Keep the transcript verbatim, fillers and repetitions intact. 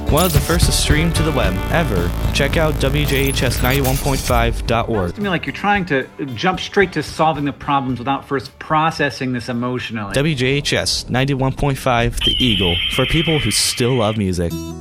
one of the first to stream to the web ever. Check out W J H S ninety-one point five dot org. It sounds to me like you're trying to jump straight to solving the problems without first processing this emotionally. W J H S ninety-one point five, The Eagle, for people who still love music.